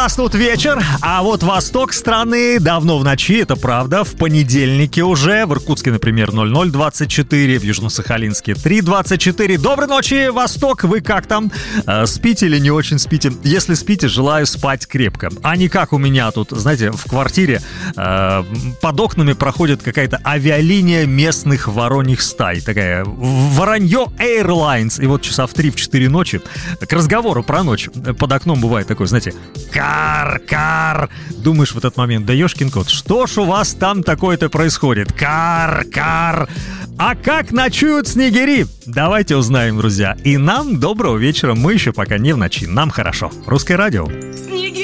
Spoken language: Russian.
нас тут вечер, а вот восток страны давно в ночи, это правда. В понедельнике уже, в Иркутске, например, 00:24, в Южно-Сахалинске 3:24. Доброй ночи, Восток, вы как там? Спите или не очень спите? Если спите, желаю спать крепко. А не как у меня тут, знаете, в квартире под окнами проходит какая-то авиалиния местных вороньих стай. Такая Воронье Airlines. И вот часа в 3-4 ночи, к разговору про ночь, под окном бывает такой, знаете, кар. Думаешь в этот момент, да ёшкин кот, что ж у вас там такое-то происходит? Кар. А как ночуют снегири? Давайте узнаем, друзья. И нам доброго вечера. Мы еще пока не в ночи. Нам хорошо. Русское радио.